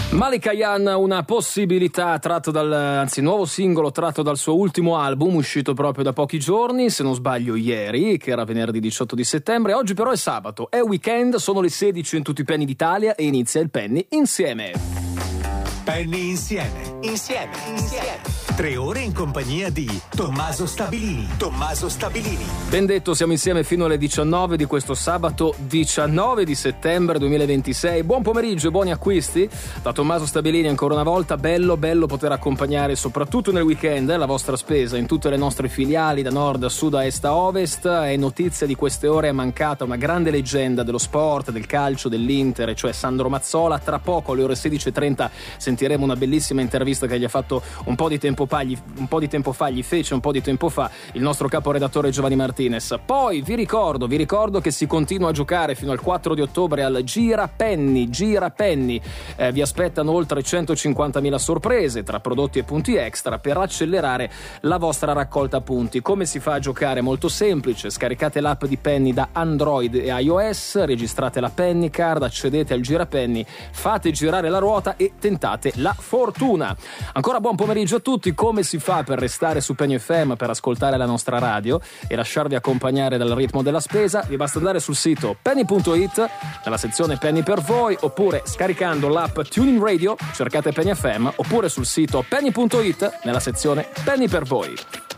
Malika Yan, una possibilità tratto nuovo singolo tratto dal suo ultimo album uscito proprio da pochi giorni, se non sbaglio ieri, che era venerdì 18 di settembre. Oggi però è sabato, è weekend, sono le 16 in tutti i Penny d'Italia e inizia il Penny Insieme. Penny Insieme. 3 ore in compagnia di Tommaso Stabilini. Ben detto, siamo insieme fino alle 19 di questo sabato 19 di settembre 2026. Buon pomeriggio e buoni acquisti da Tommaso Stabilini ancora una volta. Bello poter accompagnare soprattutto nel weekend la vostra spesa in tutte le nostre filiali da nord a sud, a est a ovest. È notizia di queste ore, è mancata una grande leggenda dello sport, del calcio, dell'Inter, cioè Sandro Mazzola. Tra poco alle ore 16:30 sentiremo una bellissima intervista che gli ha fatto un po' di tempo fa, il nostro caporedattore Giovanni Martinez. Poi vi ricordo che si continua a giocare fino al 4 di ottobre al Gira Penny. Vi aspettano oltre 150.000 sorprese tra prodotti e punti extra per accelerare la vostra raccolta punti. Come si fa a giocare? Molto semplice: scaricate l'app di Penny da Android e iOS, registrate la Penny Card, accedete al Gira Penny, fate girare la ruota e tentate la fortuna. Ancora buon pomeriggio a tutti. Come si fa per restare su Penny FM, per ascoltare la nostra radio e lasciarvi accompagnare dal ritmo della spesa? Vi basta andare sul sito penny.it nella sezione Penny per voi, oppure scaricando l'app TuneIn Radio, cercate Penny FM, oppure sul sito penny.it nella sezione Penny per voi.